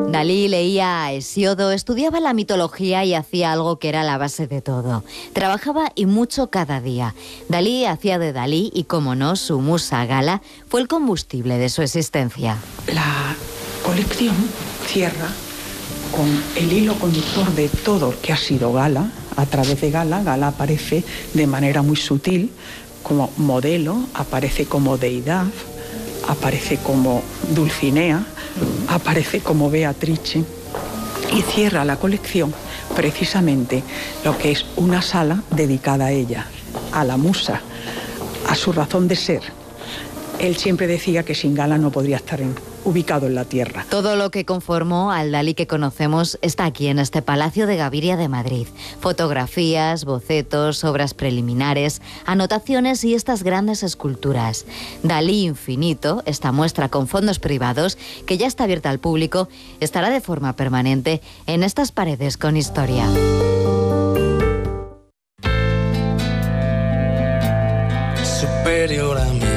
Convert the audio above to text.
Dalí leía a Hesíodo, estudiaba la mitología y hacía algo que era la base de todo. Trabajaba y mucho cada día. Dalí hacía de Dalí y, como no, su musa Gala fue el combustible de su existencia. La colección cierra con el hilo conductor de todo lo que ha sido Gala. A través de Gala, Gala aparece de manera muy sutil como modelo, aparece como deidad, aparece como Dulcinea, aparece como Beatrice y cierra la colección precisamente lo que es una sala dedicada a ella, a la musa, a su razón de ser. Él siempre decía que sin Gala no podría estar ubicado en la tierra. Todo lo que conformó al Dalí que conocemos está aquí en este Palacio de Gaviria de Madrid. Fotografías, bocetos, obras preliminares, anotaciones y estas grandes esculturas. Dalí Infinito, esta muestra con fondos privados, que ya está abierta al público, estará de forma permanente en estas paredes con historia. Superior a mí.